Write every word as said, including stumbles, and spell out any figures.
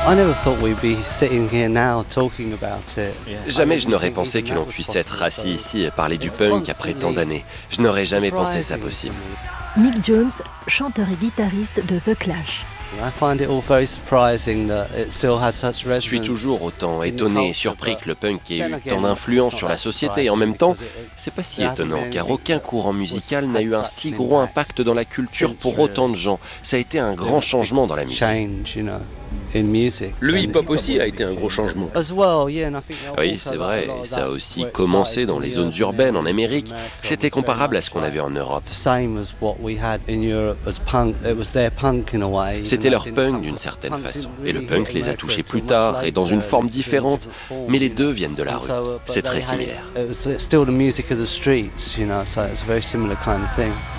Jamais je n'aurais pensé que l'on puisse être assis ici et parler du punk après tant d'années. Je n'aurais jamais pensé ça possible. Mick Jones, chanteur et guitariste de The Clash. Je suis toujours autant étonné et surpris que le punk ait eu tant d'influence sur la société et en même temps, c'est pas si étonnant car aucun courant musical n'a eu un si gros impact dans la culture pour autant de gens. Ça a été un grand changement dans la musique. Le hip-hop aussi a été un gros changement. Oui, c'est vrai, et ça a aussi commencé dans les zones urbaines en Amérique. C'était comparable à ce qu'on avait en Europe. C'était leur punk d'une certaine façon. Et le punk les a touchés plus tard et dans une forme différente, mais les deux viennent de la rue. C'est très similaire.